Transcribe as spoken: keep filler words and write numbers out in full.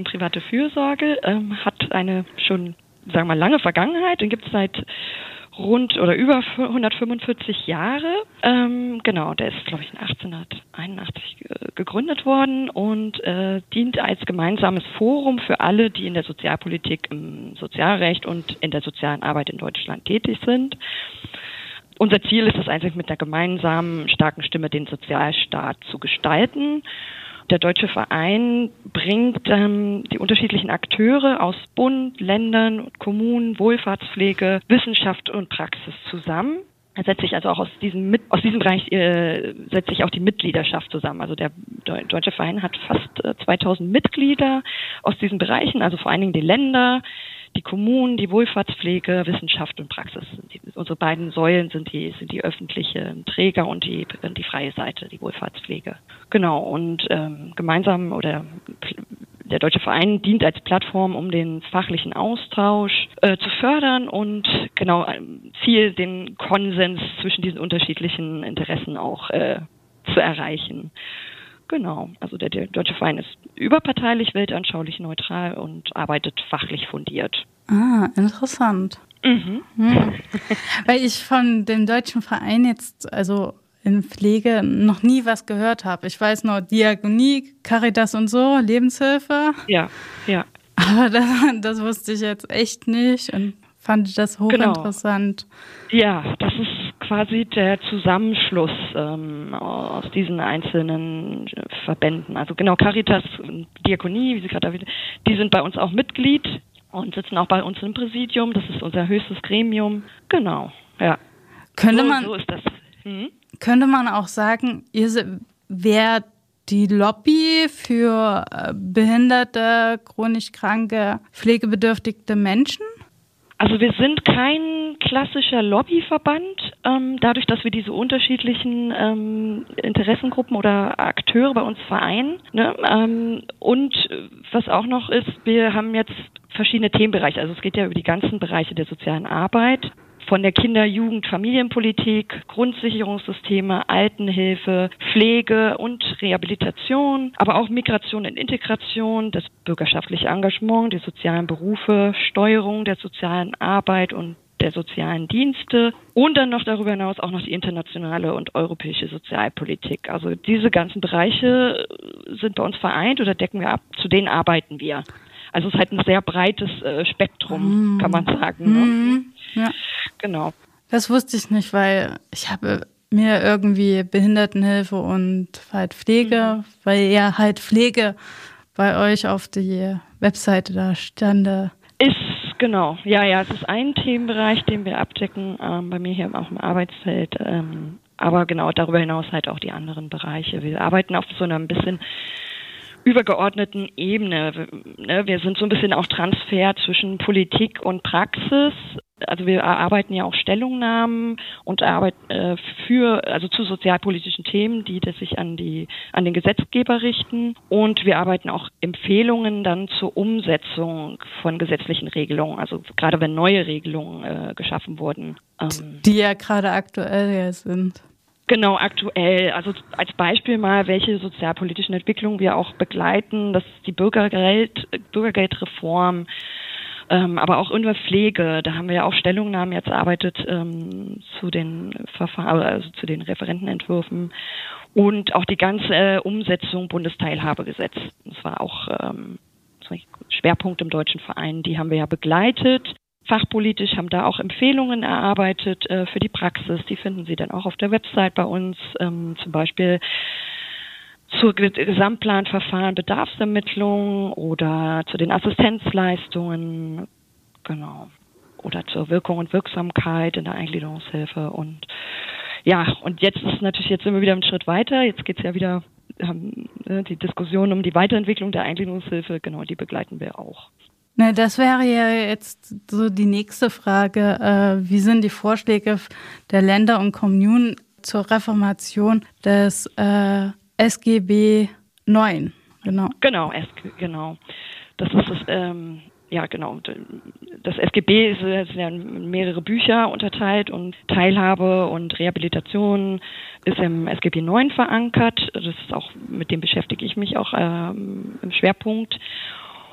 Verein Private Fürsorge ähm, hat eine schon, sagen wir mal, lange Vergangenheit. Den gibt es seit rund oder über hundertfünfundvierzig Jahre. Ähm, genau, der ist, glaube ich, in achtzehnhunderteinundachtzig äh, gegründet worden und äh, dient als gemeinsames Forum für alle, die in der Sozialpolitik, im Sozialrecht und in der sozialen Arbeit in Deutschland tätig sind. Unser Ziel ist es eigentlich, mit einer gemeinsamen, starken Stimme den Sozialstaat zu gestalten. Der Deutsche Verein bringt ähm, die unterschiedlichen Akteure aus Bund, Ländern, Kommunen, Wohlfahrtspflege, Wissenschaft und Praxis zusammen. Er setzt sich also auch aus diesem, mit, aus diesem Bereich äh, setzt sich auch die Mitgliedschaft zusammen. Also der Deutsche Verein hat fast äh, zweitausend Mitglieder aus diesen Bereichen, also vor allen Dingen die Länder, die Kommunen, die Wohlfahrtspflege, Wissenschaft und Praxis. Die, unsere beiden Säulen sind die, sind die öffentlichen Träger und die, die freie Seite, die Wohlfahrtspflege. Genau, und ähm, gemeinsam oder der Deutsche Verein dient als Plattform, um den fachlichen Austausch äh, zu fördern und genau Ziel, den Konsens zwischen diesen unterschiedlichen Interessen auch äh, zu erreichen. Genau, also der, der Deutsche Verein ist überparteilich, weltanschaulich neutral und arbeitet fachlich fundiert. Ah, interessant. Mhm. Hm. Weil ich von dem Deutschen Verein jetzt, also in Pflege, noch nie was gehört habe. Ich weiß nur Diakonie, Caritas und so, Lebenshilfe. Ja, ja. Aber das, das wusste ich jetzt echt nicht und fand das hochinteressant. Genau. Ja, das ist quasi der Zusammenschluss ähm, aus diesen einzelnen Verbänden. Also genau, Caritas und Diakonie, wie Sie gerade erwähnt, die sind bei uns auch Mitglied und sitzen auch bei uns im Präsidium. Das ist unser höchstes Gremium. Genau, ja. Könnte so, man, so ist das. Hm? Könnte man auch sagen, ihr wärt die Lobby für behinderte, chronisch kranke, pflegebedürftige Menschen? Also wir sind kein klassischer Lobbyverband, ähm, dadurch, dass wir diese unterschiedlichen ähm, Interessengruppen oder Akteure bei uns vereinen. Ne? Ähm, und was auch noch ist, wir haben jetzt verschiedene Themenbereiche. Also es geht ja über die ganzen Bereiche der sozialen Arbeit. Von der Kinder-, Jugend-, Familienpolitik, Grundsicherungssysteme, Altenhilfe, Pflege und Rehabilitation, aber auch Migration und Integration, das bürgerschaftliche Engagement, die sozialen Berufe, Steuerung der sozialen Arbeit und der sozialen Dienste und dann noch darüber hinaus auch noch die internationale und europäische Sozialpolitik. Also diese ganzen Bereiche sind bei uns vereint oder decken wir ab, zu denen arbeiten wir. Also es ist halt ein sehr breites äh, Spektrum, mm. kann man sagen. Mm. Ne? Ja. Genau. Das wusste ich nicht, weil ich habe mir irgendwie Behindertenhilfe und halt Pflege, mhm. weil ja halt Pflege bei euch auf die Webseite da stand. Ist, genau. Ja, ja, es ist ein Themenbereich, den wir abdecken, ähm, bei mir hier auch im Arbeitsfeld. Ähm, aber genau, darüber hinaus halt auch die anderen Bereiche. Wir arbeiten auf so einer ein bisschen übergeordneten Ebene. Wir sind so ein bisschen auch Transfer zwischen Politik und Praxis. Also wir erarbeiten ja auch Stellungnahmen und arbeiten äh, für, also zu sozialpolitischen Themen, die das sich an die, an den Gesetzgeber richten. Und wir arbeiten auch Empfehlungen dann zur Umsetzung von gesetzlichen Regelungen. Also gerade wenn neue Regelungen äh, geschaffen wurden. Ähm, die ja gerade aktuell ja sind. Genau, aktuell. Also als Beispiel mal, welche sozialpolitischen Entwicklungen wir auch begleiten. Das ist die Bürgergeld, Bürgergeldreform, ähm, aber auch in der Pflege. Da haben wir ja auch Stellungnahmen jetzt erarbeitet ähm, zu den Verfahren, also zu den Referentenentwürfen und auch die ganze äh, Umsetzung Bundesteilhabegesetz. Das war auch ähm, Schwerpunkt im Deutschen Verein. Die haben wir ja begleitet. Fachpolitisch haben da auch Empfehlungen erarbeitet äh, für die Praxis. Die finden Sie dann auch auf der Website bei uns, ähm, zum Beispiel zur Gesamtplanverfahren, Bedarfsermittlung oder zu den Assistenzleistungen, genau, oder zur Wirkung und Wirksamkeit in der Eingliederungshilfe. Und ja, und jetzt ist natürlich, jetzt sind wir wieder einen Schritt weiter. Jetzt geht es ja wieder, haben, äh, die Diskussion um die Weiterentwicklung der Eingliederungshilfe, genau, die begleiten wir auch. Na, das wäre ja jetzt so die nächste Frage. Äh, wie sind die Vorschläge der Länder und Kommunen zur Reformation des äh, S G B neun? Genau. Genau, genau. Das ist das, ähm, ja genau. Das S G B ist, ist ja in mehrere Bücher unterteilt und Teilhabe und Rehabilitation ist im S G B neun verankert. Das ist auch, mit dem beschäftige ich mich auch ähm, im Schwerpunkt.